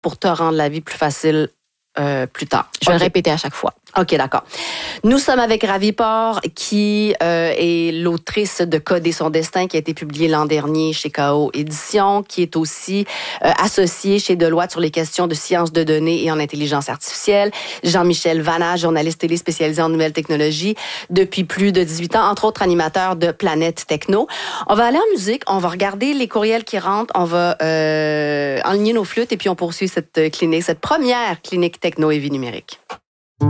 pour te rendre la vie plus facile plus tard. Je vais le répéter à chaque fois. OK, d'accord. Nous sommes avec Ravi Por, qui est l'autrice de Coder son destin, qui a été publié l'an dernier chez KO Éditions, qui est aussi associée chez Deloitte sur les questions de sciences de données et en intelligence artificielle. Jean-Michel Vanna, journaliste télé spécialisé en nouvelles technologies depuis plus de 18 ans, entre autres animateur de Planète Techno. On va aller en musique, on va regarder les courriels qui rentrent, on va enligner nos flûtes et puis on poursuit cette clinique, cette première clinique techno et vie numérique.